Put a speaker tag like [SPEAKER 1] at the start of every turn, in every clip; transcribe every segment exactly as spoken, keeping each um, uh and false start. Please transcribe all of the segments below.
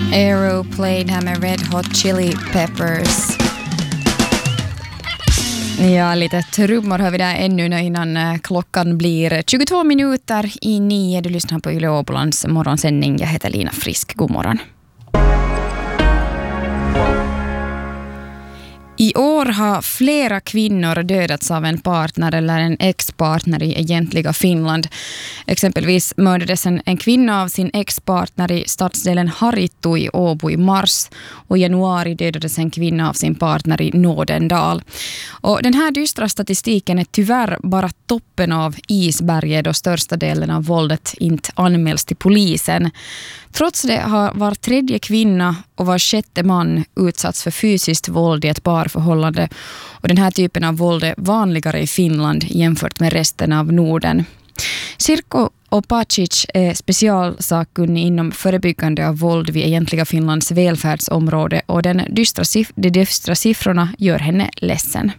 [SPEAKER 1] Aeroplane här med Red Hot Chili Peppers. Ja, lite trummor har vi där ännu innan klockan blir tjugotvå minuter i nio. Du lyssnar på Yle Åbolands morgonsändning. Jag heter Lina Frisk. God morgon. I år har flera kvinnor dödats av en partner eller en ex-partner i egentliga Finland. Exempelvis mördades en, en kvinna av sin ex-partner i stadsdelen Harittu i Åbo i mars. Och i januari dödades en kvinna av sin partner i Nådendal. Och den här dystra statistiken är tyvärr bara toppen av isberget och största delen av våldet inte anmäls till polisen. Trots det har var tredje kvinna och var sjätte man utsatts för fysiskt våld i ett parförhållande. Och den här typen av våld är vanligare i Finland jämfört med resten av Norden. Sirko Opacic är specialsakkunnig inom förebyggande av våld vid egentliga Finlands välfärdsområde och den dystra, siff- de dystra siffrorna gör henne ledsen.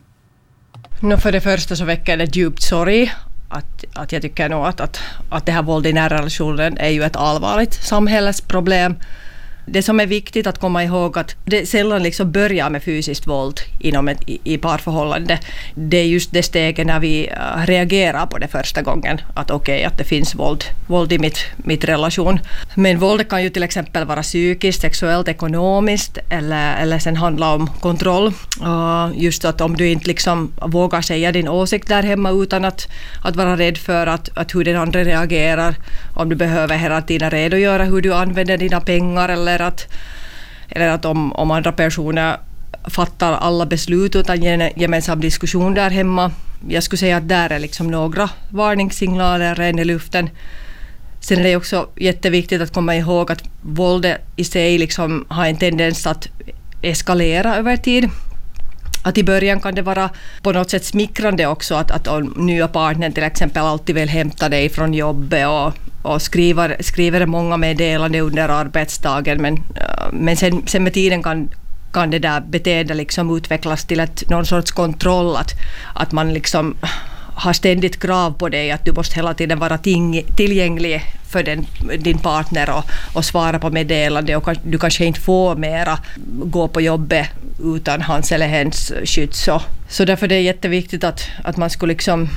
[SPEAKER 2] No, för det första så väcker det djupt sorg att, att jag tycker nog att, att, att det här våld i nära relationen är ju ett allvarligt samhällsproblem. Det som är viktigt att komma ihåg att det sällan liksom börjar med fysiskt våld inom ett, i, i parförhållande. Det är just det steget när vi uh, reagerar på det första gången. Att okej, okay, att det finns våld, våld i mitt, mitt relation. Men våld kan ju till exempel vara psykiskt, sexuellt, ekonomiskt eller, eller sen handla om kontroll. Uh, just att om du inte liksom vågar säga din åsikt där hemma utan att, att vara rädd för att, att hur den andra reagerar. Om du behöver hela tiden redogöra hur du använder dina pengar eller att, eller att om, om andra personer fattar alla beslut utan en gemensam diskussion där hemma. Jag skulle säga att där är liksom några varningssignaler redan i luften. Sen är det också jätteviktigt att komma ihåg att våldet i sig liksom har en tendens att eskalera över tid. Att i början kan det vara på något sätt smickrande också att, att om nya partnern till exempel alltid vill hämta dig från jobbet och, och skriver, skriver många meddelanden under arbetsdagen men, men sen, sen med tiden kan, kan det där beteendet liksom utvecklas till ett, någon sorts kontroll att, att man liksom har ständigt krav på dig att du måste hela tiden vara ting, tillgänglig för den, din partner och, och svara på meddelande och du kanske inte får mera gå på jobbet utan hans eller hens skydd. Så, så därför är det jätteviktigt att, att man skulle liksom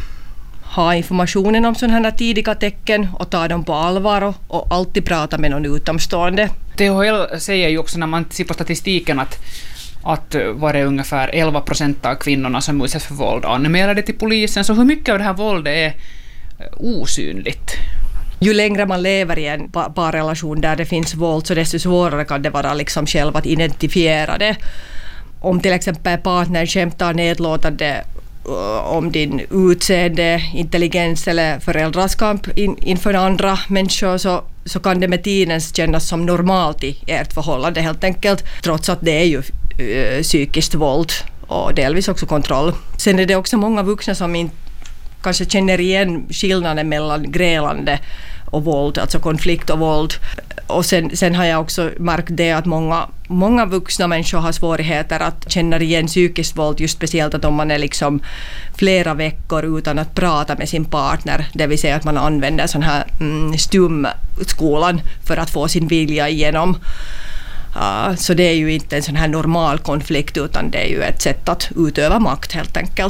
[SPEAKER 2] ha informationen om sådana här tidiga tecken och ta dem på allvar och, och alltid prata med någon utomstående.
[SPEAKER 3] T H L säger ju också när man ser på statistiken att att var det ungefär elva procent av kvinnorna som utsätts för våld anmäler det till polisen. Så hur mycket av det här våldet är osynligt?
[SPEAKER 2] Ju längre man lever i en parrelation där det finns våld så desto svårare kan det vara liksom själv att identifiera det. Om till exempel partnern skämtar nedlåtande om din utseende, intelligens eller föräldraskap in, inför andra människor så, så kan det med tiden kännas som normalt i ert förhållande helt enkelt, trots att det är ju uh, psykiskt våld och delvis också kontroll. Sen är det också många vuxna som inte kanske känner igen skillnaden mellan grälande och våld, alltså konflikt och våld. Och sen, sen har jag också märkt det att många, många vuxna människor har svårigheter att känna igen psykiskt våld, just speciellt att om man är liksom flera veckor utan att prata med sin partner, det vill säga att man använder sån här mm, stumskolan för att få sin vilja igenom. Uh, så det är ju inte en sån här normal konflikt utan det är ju ett sätt att utöva makt helt enkelt.